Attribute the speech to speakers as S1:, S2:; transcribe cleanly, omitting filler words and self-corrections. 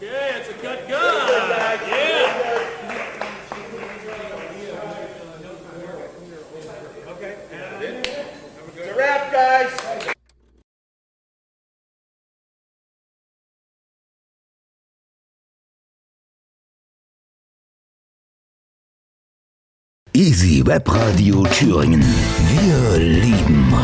S1: Okay, it's a good gun. Yeah. Okay.
S2: It's a wrap, guys.
S3: Easy Web Radio Thüringen. Wir lieben